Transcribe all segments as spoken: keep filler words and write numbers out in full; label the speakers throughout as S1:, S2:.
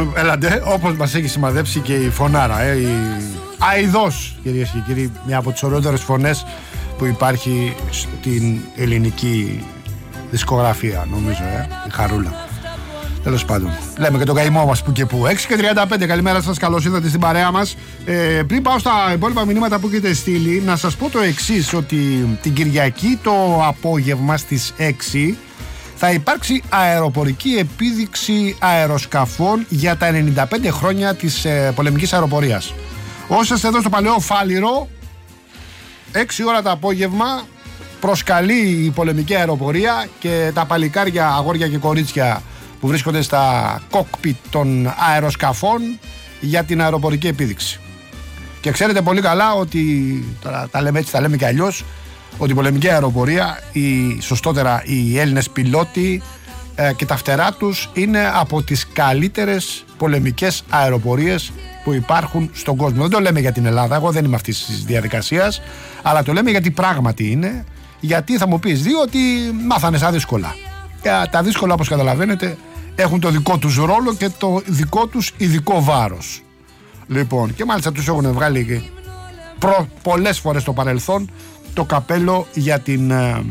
S1: Έλατε, όπως μας έχει σημαδέψει και η φωνάρα, ε, η Αηδός, κυρίες και κύριοι, μια από τις ωραιότερες φωνές που υπάρχει στην ελληνική δισκογραφία, νομίζω, ε, η Χαρούλα. Τέλος πάντων, λέμε και τον καημό μας που και που. έξι και τριάντα πέντε, καλημέρα σας, καλώς ήρθατε στην παρέα μας. ε, Πριν πάω στα υπόλοιπα μηνύματα που έχετε στείλει, να σας πω το εξής, ότι την Κυριακή το απόγευμα στις έξι θα υπάρξει αεροπορική επίδειξη αεροσκαφών για τα ενενήντα πέντε χρόνια της ε, πολεμικής αεροπορίας. Όσοι είστε εδώ στο παλαιό Φάληρο, έξι ώρα το απόγευμα προσκαλεί η πολεμική αεροπορία και τα παλικάρια, αγόρια και κορίτσια που βρίσκονται στα κόκπιτ των αεροσκαφών για την αεροπορική επίδειξη. Και ξέρετε πολύ καλά ότι, τώρα τα λέμε έτσι, τα λέμε και αλλιώς, ότι η πολεμική αεροπορία, η, σωστότερα οι Έλληνες πιλότοι ε, και τα φτερά τους είναι από τις καλύτερες πολεμικές αεροπορίες που υπάρχουν στον κόσμο. Δεν το λέμε για την Ελλάδα, εγώ δεν είμαι αυτής της διαδικασίας, αλλά το λέμε γιατί πράγματι είναι. Γιατί θα μου πεις, διότι μάθανε στα δύσκολα. Και τα δύσκολα, όπως καταλαβαίνετε, έχουν το δικό τους ρόλο και το δικό τους ειδικό βάρος. Λοιπόν, και μάλιστα τους έχουν βγάλει προ, πολλές φορές στο παρελθόν το καπέλο για, την, ε,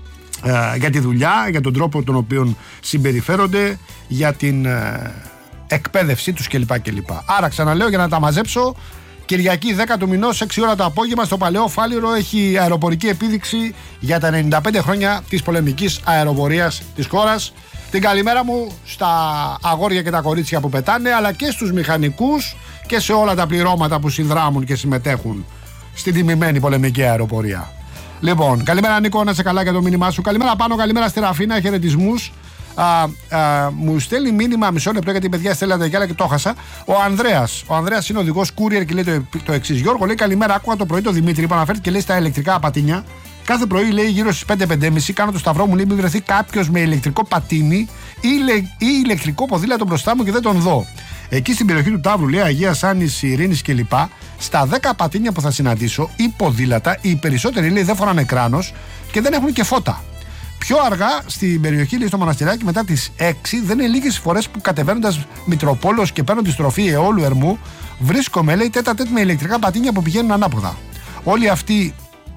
S1: ε, για τη δουλειά, για τον τρόπο τον οποίο συμπεριφέρονται, για την ε, εκπαίδευσή τους κλπ, κλπ. Άρα ξαναλέω για να τα μαζέψω, Κυριακή δέκα του μηνός, έξι ώρα το απόγευμα, στο παλαιό Φάληρο έχει αεροπορική επίδειξη για τα ενενήντα πέντε χρόνια της πολεμικής αεροπορίας της χώρας. Την καλημέρα μου στα αγόρια και τα κορίτσια που πετάνε, αλλά και στους μηχανικούς και σε όλα τα πληρώματα που συνδράμουν και συμμετέχουν στην τιμημένη πολεμική αεροπορία. Λοιπόν, καλημέρα Νίκο, να είσαι καλά για το μήνυμά σου. Καλημέρα Πάνο, καλημέρα στη Ραφίνα, χαιρετισμούς. Α, α, μου στέλνει μήνυμα μισό λεπτό, γιατί η παιδιά στέλνατε κι άλλα και το χάσα. Ο Ανδρέας. Ο Ανδρέας είναι οδηγός courier και λέει το, το εξής. Γιώργο, λέει καλημέρα. Άκουγα το πρωί το Δημήτρη που αναφέρθηκε, λέει, στα ηλεκτρικά πατίνια. Κάθε πρωί, λέει, γύρω στις πέντε πέντε και μισή κάνω το σταυρό μου, λέει, μην βρεθεί κάποιος με ηλεκτρικό πατίνι ή, ή ηλεκτρικό ποδήλατο μπροστά μου και δεν τον δω. Εκεί στην περιοχή του Ταύρου, λέει, Αγίας Άννης, Ειρήνης κλπ. Στα δέκα πατίνια που θα συναντήσω ή ποδήλατα, οι περισσότεροι, λέει, δεν φοράνε κράνος και δεν έχουν και φώτα. Πιο αργά στην περιοχή, λέει, στο Μοναστηράκι, μετά τις έξι, δεν είναι λίγες φορές που κατεβαίνοντας Μητροπόλεως και παίρνω τη στροφή Αιώλου Ερμού, βρίσκομαι, λέει, τέτα τέτ με ηλεκτρικά πατίνια που πηγαίνουν ανάποδα. Όλοι αυτοί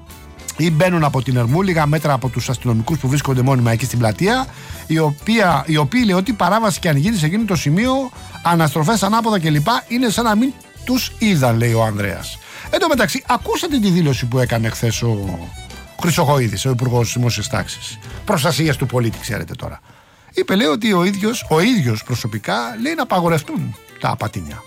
S1: ή μπαίνουν από την Ερμού, λίγα μέτρα από τους αστυνομικούς που βρίσκονται μόνιμα εκεί στην πλατεία, οι, οποία, οι οποίοι, λέει, ότι παράβαση και αν γίνει σε εκείνο το σημείο, αναστροφές ανάποδα κλπ. Είναι σαν να μην τους είδαν, λέει ο Ανδρέας. Εν τω μεταξύ, ακούσατε τη δήλωση που έκανε χθες ο Χρυσοχοΐδης, ο Υπουργός Δημόσιας Τάξης, προστασίας του πολίτη, ξέρετε τώρα. Είπε, λέει, ότι ο ίδιος, ο ίδιος προσωπικά, λέει, να απαγορευτούν τα πατίνια.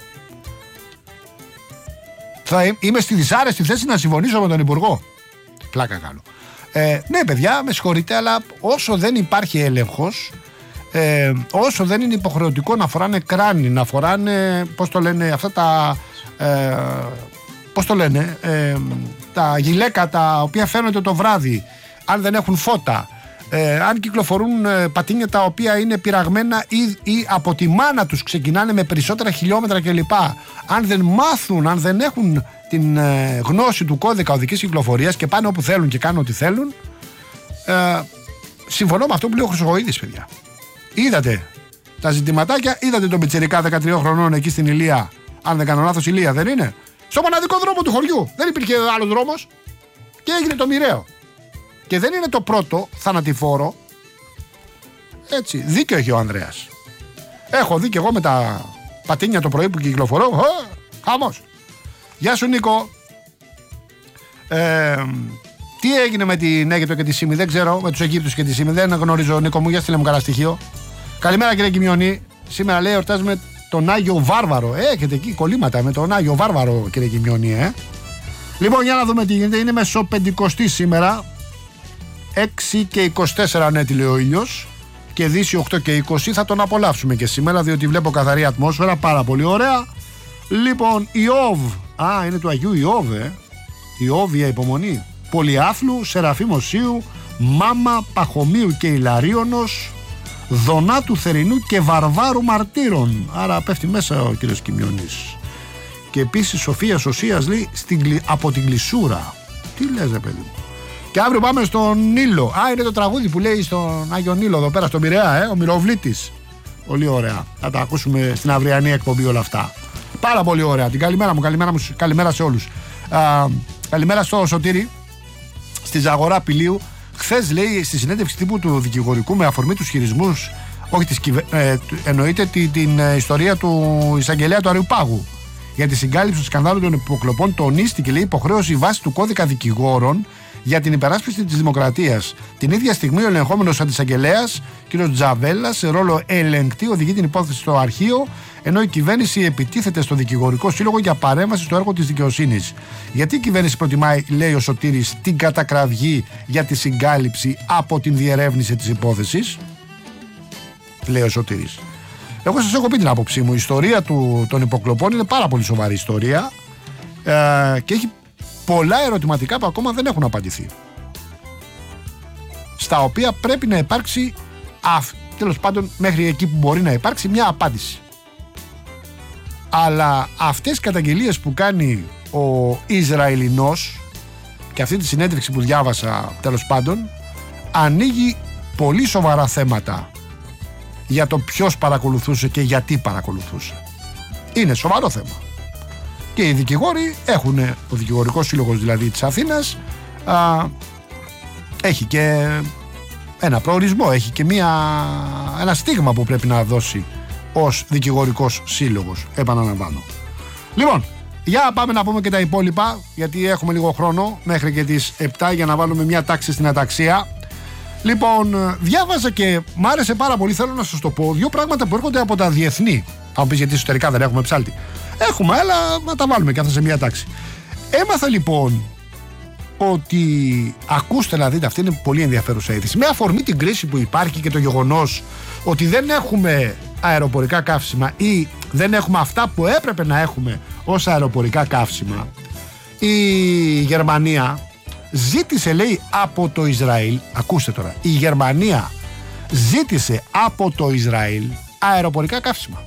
S1: Θα είμαι στη δυσάρεστη θέση να συμφωνήσω με τον Υπουργό. Πλάκα κάνω. Ε, ναι, παιδιά, με συγχωρείτε, αλλά όσο δεν υπάρχει έλεγχος, ε, όσο δεν είναι υποχρεωτικό να φοράνε κράνη, να φοράνε, πώς το λένε, αυτά τα, ε, πώς το λένε, ε, τα γυλαίκα τα οποία φαίνονται το βράδυ, αν δεν έχουν φώτα, ε, αν κυκλοφορούν ε, πατίνια τα οποία είναι πειραγμένα ή, ή από τη μάνα τους ξεκινάνε με περισσότερα χιλιόμετρα κλπ. Αν δεν μάθουν, αν δεν έχουν την ε, γνώση του κώδικα οδικής κυκλοφορίας και πάνε όπου θέλουν και κάνουν ό,τι θέλουν, ε, συμφωνώ με αυτό που λέει ο Χρυσοχοΐδης, παιδιά. Είδατε τα ζητηματάκια, είδατε τον πιτσιρικά δεκατρία χρονών εκεί στην Ηλία, αν δεν κάνω λάθος, Ηλία δεν είναι, στο μοναδικό δρόμο του χωριού, δεν υπήρχε άλλος δρόμος και έγινε το μοιραίο. Και δεν είναι το πρώτο θανατηφόρο. Έτσι, δίκιο έχει ο Ανδρέας. Έχω δει και εγώ με τα πατίνια το πρωί που κυκλοφορώ. Χαμός. Γεια σου Νίκο. ε, Τι έγινε με την Αίγυπτο και τη Σύμη, δεν ξέρω. Με τους Αιγύπτους και τη Σύμη, δεν γνωρίζω. Νίκο μου, για στείλε μου καλά στοιχείο. Καλημέρα κύριε Κιμιονή. Σήμερα, λέει, εορτάζουμε τον Άγιο Βάρβαρο. Ε, έχετε εκεί κολλήματα με τον Άγιο Βάρβαρο, κύριε Κιμιονή, ε. Λοιπόν, για να δούμε τι γίνεται. Είναι Μεσοπεντηκοστή σήμερα. έξι και είκοσι τέσσερα, ναι, λέει ο ήλιος. Και Δύση οκτώ και είκοσι. Θα τον απολαύσουμε και σήμερα, διότι βλέπω καθαρή ατμόσφαιρα. Πάρα πολύ ωραία. Λοιπόν, Ιώβ. Α, είναι του Αγίου Ιώβ, ε. Ιώβ, η υπομονή. Πολυάθλου, Σεραφείμ Οσίου, Μάμα Παχωμίου και Ιλαρίωνος, Δονάτου Θερινού και Βαρβάρου Μαρτύρων. Άρα πέφτει μέσα ο κύριος Κιμιονής. Και επίσης Σοφίας Οσίας, λέει, στην, από την Κλεισούρα. Τι λες, ρε παιδί μου. Και αύριο πάμε στον Νείλο. Α, είναι το τραγούδι που λέει στον Άγιο Νείλο εδώ πέρα στον Πειραιά, ε, ο Μυροβλήτης. Πολύ ωραία. Θα τα ακούσουμε στην αυριανή εκπομπή όλα αυτά. Πάρα πολύ ωραία. Την καλημέρα μου, καλημέρα, μου, καλημέρα σε όλους. Α, καλημέρα στο Σωτήρη, στη Ζαγορά Πηλίου. Χθες, λέει, στη συνέντευξη τύπου του δικηγορικού με αφορμή τους χειρισμούς, όχι της κυβε... ε, εννοείται την, την ε, ιστορία του εισαγγελέα του Αριουπάγου για τη συγκάλυψη του σκανδάλου των υποκλοπών, τονίστηκε, λέει, υποχρέωση βάση του κώδικα δικηγόρων για την υπεράσπιση της δημοκρατίας. Την ίδια στιγμή, ο ελεγχόμενος αντισαγγελέας, κ. Τζαβέλα, σε ρόλο ελεγκτή, οδηγεί την υπόθεση στο αρχείο, ενώ η κυβέρνηση επιτίθεται στο δικηγορικό σύλλογο για παρέμβαση στο έργο της δικαιοσύνης. Γιατί η κυβέρνηση προτιμάει, λέει ο Σωτήρης, την κατακραυγή για τη συγκάλυψη από την διερεύνηση της υπόθεσης, λέει ο Σωτήρης. Εγώ σας έχω πει την άποψή μου. Η ιστορία του, των υποκλοπών είναι πάρα πολύ σοβαρή ιστορία ε, και έχει πολλά ερωτηματικά που ακόμα δεν έχουν απαντηθεί, στα οποία πρέπει να υπάρξει, αυ, τέλος πάντων μέχρι εκεί που μπορεί να υπάρξει, μια απάντηση. Αλλά αυτές οι καταγγελίες που κάνει ο Ισραηλινός και αυτή τη συνέντευξη που διάβασα, τέλος πάντων, ανοίγει πολύ σοβαρά θέματα για το ποιος παρακολουθούσε και γιατί παρακολουθούσε. Είναι σοβαρό θέμα. Και οι δικηγόροι έχουν, ο δικηγορικός σύλλογος δηλαδή της Αθήνας α, έχει και ένα προορισμό, έχει και μια, ένα στίγμα που πρέπει να δώσει ως δικηγορικός σύλλογος, επαναλαμβάνω. Λοιπόν, για πάμε να πούμε και τα υπόλοιπα, γιατί έχουμε λίγο χρόνο μέχρι και τις επτά για να βάλουμε μια τάξη στην αταξία. Λοιπόν, διάβαζα και μ' άρεσε πάρα πολύ, θέλω να σας το πω, δύο πράγματα που έρχονται από τα διεθνή. Θα μου πεις γιατί εσωτερικά δεν έχουμε ψάλτη. Έχουμε, αλλά να τα βάλουμε και αυτά σε μια τάξη. Έμαθα λοιπόν ότι, ακούστε να δείτε, αυτή είναι πολύ ενδιαφέρουσα είδηση, με αφορμή την κρίση που υπάρχει και το γεγονός ότι δεν έχουμε αεροπορικά καύσιμα ή δεν έχουμε αυτά που έπρεπε να έχουμε ως αεροπορικά καύσιμα. Η Γερμανία ζήτησε, λέει, από το Ισραήλ, ακούστε τώρα, η Γερμανία ζήτησε από το Ισραήλ αεροπορικά καύσιμα.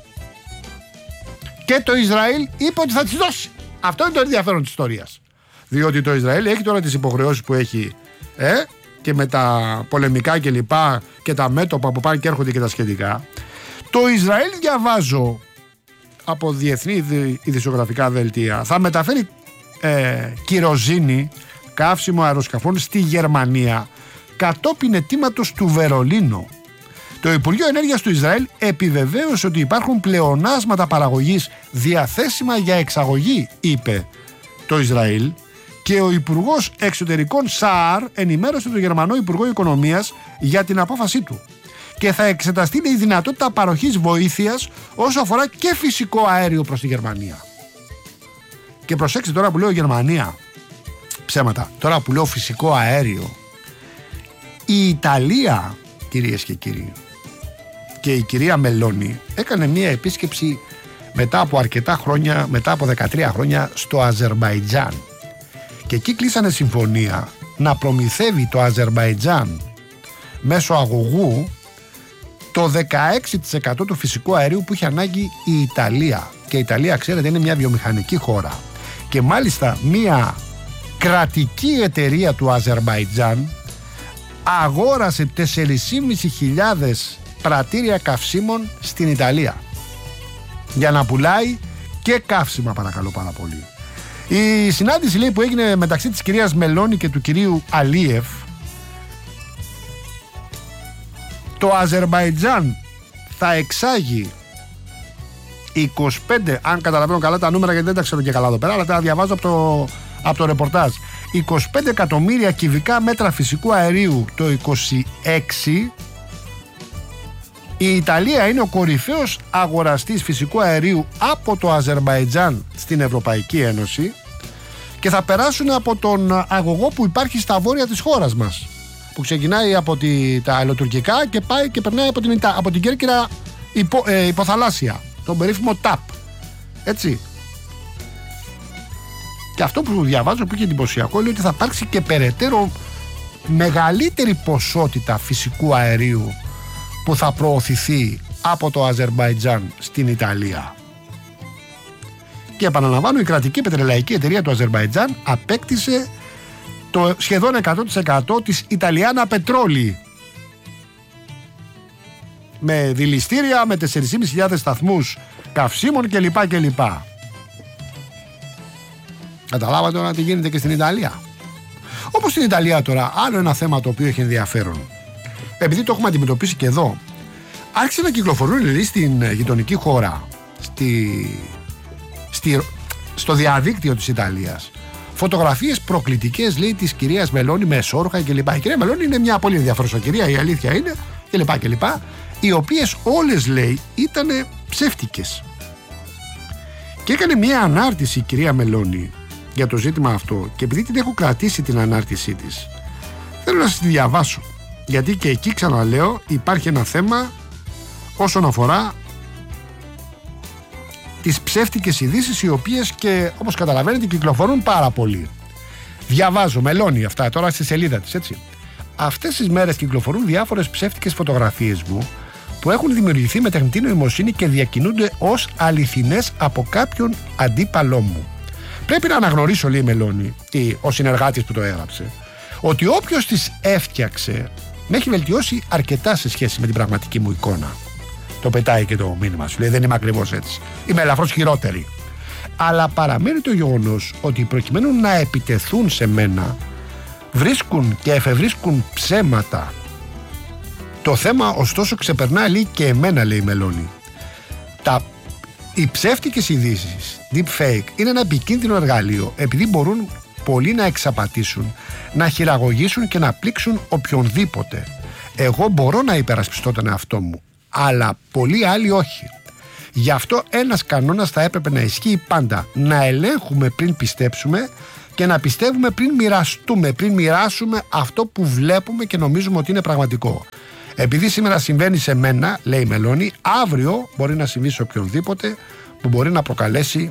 S1: Και το Ισραήλ είπε ότι θα τις δώσει. Αυτό είναι το ενδιαφέρον της ιστορίας. Διότι το Ισραήλ έχει τώρα τις υποχρεώσεις που έχει ε, και με τα πολεμικά και λοιπά και τα μέτωπα που πάνε και έρχονται και τα σχετικά. Το Ισραήλ, διαβάζω από διεθνή ειδησιογραφικά δελτία, θα μεταφέρει ε, κυροζίνη, καύσιμο αεροσκαφών στη Γερμανία κατόπιν αιτήματος του Βερολίνου. Το Υπουργείο Ενέργειας του Ισραήλ επιβεβαίωσε ότι υπάρχουν πλεονάσματα παραγωγής διαθέσιμα για εξαγωγή, είπε το Ισραήλ, και ο Υπουργός Εξωτερικών Σαάρ ενημέρωσε τον Γερμανό Υπουργό Οικονομίας για την απόφασή του. Και θα εξεταστεί η δυνατότητα παροχής βοήθειας όσο αφορά και φυσικό αέριο προς τη Γερμανία. Και προσέξτε τώρα που λέω Γερμανία, ψέματα, τώρα που λέω φυσικό αέριο, η Ιταλία, κυρίες και κύριοι, και η κυρία Μελώνη έκανε μια επίσκεψη μετά από αρκετά χρόνια, μετά από δεκατρία χρόνια στο Αζερμπαϊτζάν, και εκεί κλείσανε συμφωνία να προμηθεύει το Αζερμπαϊτζάν μέσω αγωγού το δεκαέξι τοις εκατό του φυσικού αερίου που είχε ανάγκη η Ιταλία. Και η Ιταλία, ξέρετε, είναι μια βιομηχανική χώρα, και μάλιστα μια κρατική εταιρεία του Αζερμπαϊτζάν αγόρασε τέσσερις χιλιάδες πεντακόσια πρατήρια καυσίμων στην Ιταλία για να πουλάει και καύσιμα, παρακαλώ πάρα πολύ. Η συνάντηση, λέει, που έγινε μεταξύ της κυρίας Μελώνη και του κυρίου Αλίεφ, το Αζερμπαϊτζάν θα εξάγει είκοσι πέντε, αν καταλαβαίνω καλά τα νούμερα γιατί δεν τα ξέρω και καλά εδώ πέρα, αλλά τα διαβάζω από το, από το ρεπορτάζ, είκοσι πέντε εκατομμύρια κυβικά μέτρα φυσικού αερίου το είκοσι έξι. Η Ιταλία είναι ο κορυφαίος αγοραστής φυσικού αερίου από το Αζερμπαϊτζάν στην Ευρωπαϊκή Ένωση, και θα περάσουν από τον αγωγό που υπάρχει στα βόρεια της χώρας μας, που ξεκινάει από τη, τα αεροτουρκικά και πάει και περνάει από την, από την Κέρκυρα υπο, ε, υποθαλάσσια, τον περίφημο ΤΑΠ, έτσι. Και αυτό που διαβάζω που είχε εντυπωσιακό είναι ότι θα υπάρξει και περαιτέρω μεγαλύτερη ποσότητα φυσικού αερίου που θα προωθηθεί από το Αζερμπαϊτζάν στην Ιταλία. Και επαναλαμβάνω, η κρατική πετρελαϊκή εταιρεία του Αζερμπαϊτζάν απέκτησε το σχεδόν εκατό τοις εκατό της Ιταλιάνα Πετρόλη. με δηληστήρια, με τέσσερις χιλιάδες πεντακόσιους σταθμούς καυσίμων κλπ. κλπ. Καταλάβατε τώρα τι γίνεται και στην Ιταλία. Όπως στην Ιταλία τώρα, άλλο ένα θέμα το οποίο έχει ενδιαφέρον. Επειδή το έχουμε αντιμετωπίσει και εδώ, άρχισε να κυκλοφορούν λέει, στην γειτονική χώρα, στη, στη, στο διαδίκτυο της Ιταλίας, φωτογραφίες προκλητικές λέει της κυρίας Μελώνη με εσώρουχα κλπ. Η κυρία Μελώνη είναι μια πολύ ενδιαφέρουσα κυρία, η αλήθεια είναι, κλπ. κλπ. Οι οποίες όλες λέει ήταν ψεύτικες. Και έκανε μια ανάρτηση η κυρία Μελώνη για το ζήτημα αυτό, και επειδή την έχω κρατήσει την ανάρτησή της, θέλω να σας τη διαβάσω, γιατί και εκεί ξαναλέω υπάρχει ένα θέμα όσον αφορά τις ψεύτικες ειδήσεις, οι οποίες και όπως καταλαβαίνετε κυκλοφορούν πάρα πολύ. Διαβάζω, Μελώνη αυτά τώρα στη σελίδα της, έτσι. Αυτές τις μέρες κυκλοφορούν διάφορες ψεύτικες φωτογραφίες μου που έχουν δημιουργηθεί με τεχνητή νοημοσύνη και διακινούνται ως αληθινές από κάποιον αντίπαλό μου. Πρέπει να αναγνωρίσω, λέει η Μελώνη, ή ο συνεργάτης που το έγραψε, ότι όποιος τις έφτιαξε με έχει βελτιώσει αρκετά σε σχέση με την πραγματική μου εικόνα. Το πετάει και το μήνυμα σου, λέει, δεν είμαι ακριβώς έτσι. Είμαι ελαφρώς χειρότερη. Αλλά παραμένει το γεγονός ότι προκειμένου να επιτεθούν σε μένα, βρίσκουν και εφευρίσκουν ψέματα. Το θέμα ωστόσο ξεπερνά, λέει, και εμένα, λέει η Μελώνη. Τα Οι ψεύτικες ειδήσεις, deep fake, είναι ένα επικίνδυνο εργαλείο, επειδή μπορούν πολλοί να εξαπατήσουν, να χειραγωγήσουν και να πλήξουν οποιονδήποτε. Εγώ μπορώ να υπερασπιστώ τον εαυτό μου, αλλά πολλοί άλλοι όχι. Γι' αυτό ένας κανόνας θα έπρεπε να ισχύει πάντα. Να ελέγχουμε πριν πιστέψουμε και να πιστεύουμε πριν μοιραστούμε, πριν μοιράσουμε αυτό που βλέπουμε και νομίζουμε ότι είναι πραγματικό. Επειδή σήμερα συμβαίνει σε μένα, λέει η Μελώνη, αύριο μπορεί να συμβεί σε οποιονδήποτε, που μπορεί να προκαλέσει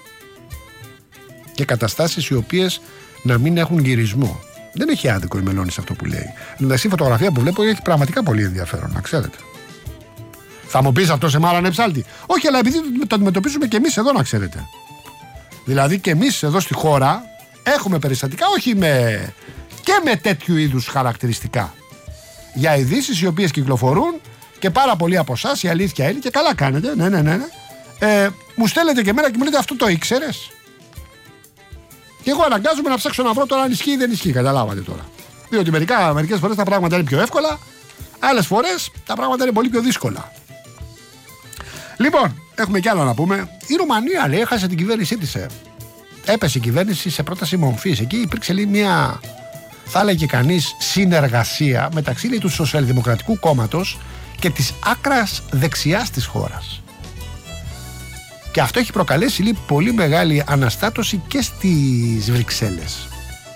S1: και καταστάσεις οι οποίες να μην έχουν γυρισμό. Δεν έχει άδικο η Μελώνη σε αυτό που λέει. Δηλαδή η φωτογραφία που βλέπω έχει πραγματικά πολύ ενδιαφέρον, να ξέρετε. Θα μου πεις αυτό σε μάρανε ψάλτη? Όχι, αλλά επειδή το αντιμετωπίζουμε και εμείς εδώ, να ξέρετε. Δηλαδή και εμείς εδώ στη χώρα έχουμε περιστατικά, όχι με... και με τέτοιου είδους χαρακτηριστικά. Για ειδήσεις οι οποίες κυκλοφορούν και πάρα πολλοί από εσάς, η αλήθεια είναι, και καλά κάνετε, ναι, ναι, ναι, ναι. Ε, μου στέλνετε και εμένα και μου λέτε, αυτό το ήξερες? Και εγώ αναγκάζομαι να ψάξω να βρω τώρα αν ισχύει ή δεν ισχύει, καταλάβατε τώρα. Διότι μερικά, μερικές φορές τα πράγματα είναι πιο εύκολα, άλλες φορές τα πράγματα είναι πολύ πιο δύσκολα. Λοιπόν, έχουμε κι άλλο να πούμε. Η Ρουμανία, λέει, έχασε την κυβέρνησή της. Ε. Έπεσε η κυβέρνηση σε πρόταση μομφής. Εκεί υπήρξε, λέει, μια, θα έλεγε κανείς, συνεργασία μεταξύ, λέει, του Σοσιαλδημοκρατικού Κόμματος και της άκρας δεξιάς της χώρας. Και αυτό έχει προκαλέσει, λέει, πολύ μεγάλη αναστάτωση και στις Βρυξέλλες.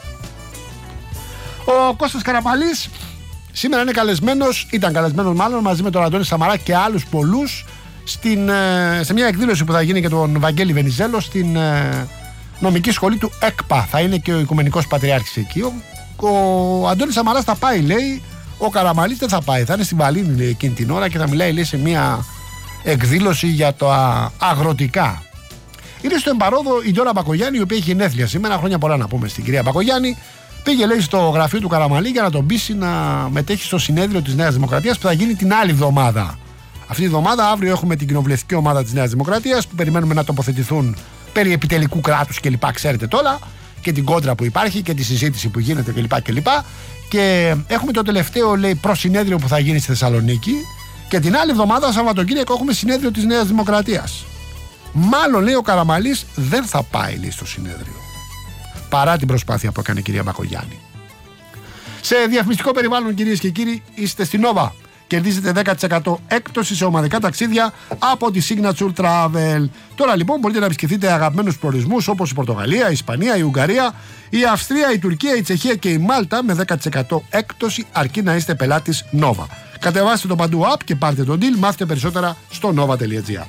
S1: Ο Κώστας Καραμαλής σήμερα είναι καλεσμένος, ήταν καλεσμένος μάλλον, μαζί με τον Αντώνη Σαμαρά και άλλους πολλούς, στην, σε μια εκδήλωση που θα γίνει για τον Βαγγέλη Βενιζέλο στην νομική σχολή του ΕΚΠΑ. Θα είναι και ο Οικουμενικός Πατριάρχης εκεί. Ο, ο Αντώνης Σαμαράς θα πάει, λέει. Ο Καραμαλής δεν θα πάει. Θα είναι στην Βαλήνη, λέει, εκείνη την ώρα και θα μιλάει, λέει, σε μια εκδήλωση για τα αγροτικά. Είναι στο εμπαρόδο η Ντόρα Μπακογιάννη, η οποία έχει γενέθλια σήμερα. Χρόνια πολλά να πούμε στην κυρία Μπακογιάννη. Πήγε, λέει, στο γραφείο του Καραμαλή για να τον πείσει να μετέχει στο συνέδριο της Νέας Δημοκρατίας που θα γίνει την άλλη εβδομάδα. Αυτή τη εβδομάδα, αύριο, έχουμε την κοινοβουλευτική ομάδα της Νέας Δημοκρατίας που περιμένουμε να τοποθετηθούν περί επιτελικού κράτους κλπ. Ξέρετε τώρα, και την κόντρα που υπάρχει και τη συζήτηση που γίνεται κλπ. κλπ. Και έχουμε το τελευταίο, λέει, προσυνέδριο που θα γίνει στη Θεσσαλονίκη. Και την άλλη εβδομάδα, Σαββατοκύριακο, έχουμε συνέδριο της Νέας Δημοκρατίας. Μάλλον, λέει, ο Καραμαλής δεν θα πάει, λέει, στο συνέδριο. Παρά την προσπάθεια που έκανε η κυρία Μπακογιάννη. Σε διαφημιστικό περιβάλλον, κυρίες και κύριοι, είστε στην Nova. Κερδίζετε δέκα τοις εκατό έκπτωση σε ομαδικά ταξίδια από τη Signature Travel. Τώρα λοιπόν μπορείτε να επισκεφτείτε αγαπημένους προορισμούς όπως η Πορτογαλία, η Ισπανία, η Ουγγαρία, η Αυστρία, η Τουρκία, η Τσεχία και η Μάλτα με δέκα τοις εκατό έκπτωση, αρκεί να είστε πελάτης Nova. Κατεβάστε το παντού app και πάρτε τον deal. Μάθετε περισσότερα στο nova τελεία gr.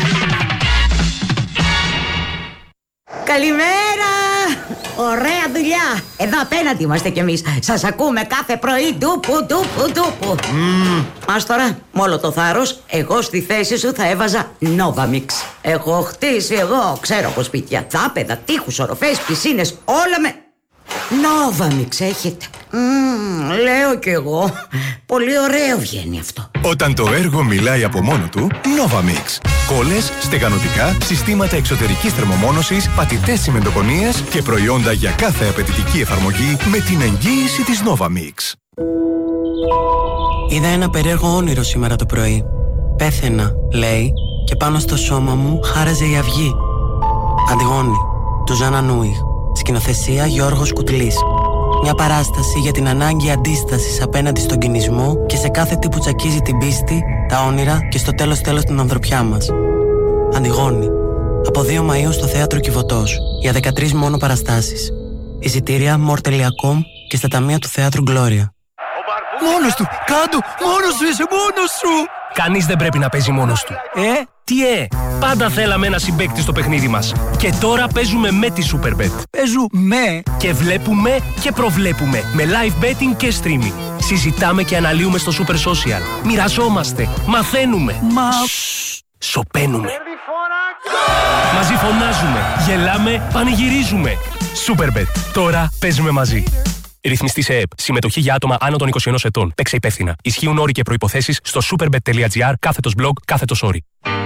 S2: Καλημέρα! Ωραία δουλειά! Εδώ απέναντι είμαστε κι εμείς. Σας ακούμε κάθε πρωί. Ντούπου, ντούπου, ντούπου. Mm. Ας τώρα, με όλο το θάρρος, εγώ στη θέση σου θα έβαζα Novamix. Έχω χτίσει εγώ, ξέρω από σπίτια, δάπεδα, τείχους, οροφές, πισίνες, όλα με... Novamix έχετε. Mm, λέω κι εγώ. Πολύ ωραίο βγαίνει αυτό.
S3: Όταν το έργο μιλάει από μόνο του, Novamix. Κόλλες, στεγανοτικά, συστήματα εξωτερικής θερμομόνωσης, πατητές τσιμεντοκονίες και προϊόντα για κάθε απαιτητική εφαρμογή με την εγγύηση της Novamix.
S4: Είδα ένα περίεργο όνειρο σήμερα το πρωί. Πέθαινα, λέει, και πάνω στο σώμα μου χάραζε η αυγή. Αντιγόνη, του Ζάνα Νούιχ. Σκηνοθεσία Γιώργος Κουτλής. Μια παράσταση για την ανάγκη αντίστασης απέναντι στον κινησμό και σε κάθε τι που τσακίζει την πίστη, τα όνειρα και στο τέλος τέλος την ανθρωπιά μας. Αντιγόνη. Από δύο Μαΐου στο Θέατρο Κιβωτός. Για δεκατρείς μόνο παραστάσεις. Εισιτήρια μορ τελεία κομ και στα ταμεία του Θέατρου Γκλώρια.
S5: Μόνος του! Κάντο! Μόνος σου είσαι! Μόνος σου!
S6: Κανείς δεν πρέπει να παίζει μόνος του.
S5: Ε?
S6: Τι ε! Πάντα θέλαμε ένα συμπαίκτη στο παιχνίδι μας. Και τώρα παίζουμε με τη Superbet.
S5: Παίζουμε!
S6: Και βλέπουμε και προβλέπουμε. Με live betting και streaming. Συζητάμε και αναλύουμε στο Super Social. Μοιραζόμαστε. Μαθαίνουμε.
S5: Μα...
S6: Σοπαίνουμε. Μαζί φωνάζουμε. Γελάμε. Πανηγυρίζουμε. Superbet. Τώρα παίζουμε μαζί. Ρυθμιστή σε ΕΕΠ. Συμμετοχή για άτομα άνω των είκοσι ενός ετών. Παίξε υπεύθυνα. Ισχύουν όροι και προϋποθέσεις στο superbet.gr κάθετος blog κάθετος όροι.